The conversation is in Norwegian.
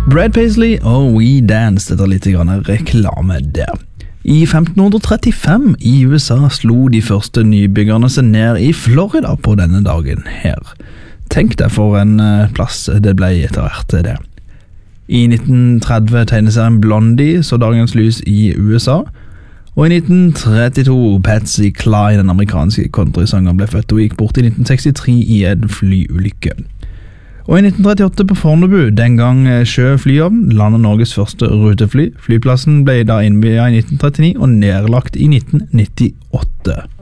Brad Paisley og We Dance, dette litt grann reklame der. I 1535 i USA slo de første nybyggerne seg ned i Florida på denne dagen her. Tenk deg for en plass det ble etter hvert det. I 1930 tegneserien Blondie så dagens lys i USA, og i 1932 Patsy Cline, den amerikanske countrysangeren, ble født og gikk bort i 1963 i en flyulykke. Og i 1938 på Fornebu, den gang Sjø flyhavn, landet Norges første rutefly. Flyplassen ble da innbygget i 1939 og nedlagt i 1998.